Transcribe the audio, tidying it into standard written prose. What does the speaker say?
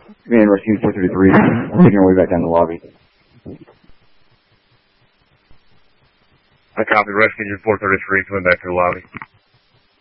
Command Rescue 433. I'm taking our way back down the lobby. I copy. Rescue 433 coming back to the lobby.